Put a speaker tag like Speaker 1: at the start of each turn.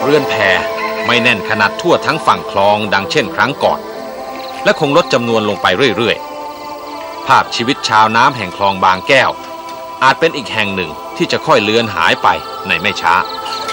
Speaker 1: เรือนแพไม่แน่นขนาดทั่วทั้งฝั่งคลองดังเช่นครั้งก่อนและคงลดจำนวนลงไปเรื่อยๆภาพชีวิตชาวน้ำแห่งคลองบางแก้วอาจเป็นอีกแห่งหนึ่งที่จะค่อยเลือนหายไปในไม่ช้า